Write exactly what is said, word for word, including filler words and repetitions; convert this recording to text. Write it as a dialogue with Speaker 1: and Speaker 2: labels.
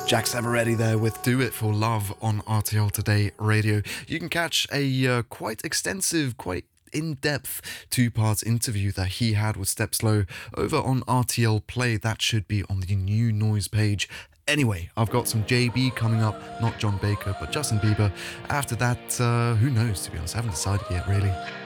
Speaker 1: Jack Savaretti there with Do It For Love on R T L Today Radio. You can catch a uh, quite extensive, quite in-depth two-part interview that he had with Stepslow over on R T L Play. That should be on the New Noise page. Anyway, I've got some J B coming up, not John Baker, but Justin Bieber. After that, uh, who knows, to be honest, I haven't decided yet, really.